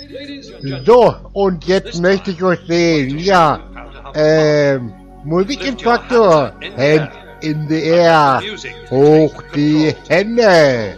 So, und jetzt möchte ich euch sehen. Ja, Musikinstruktor. Hands in the air. Hoch die Hände.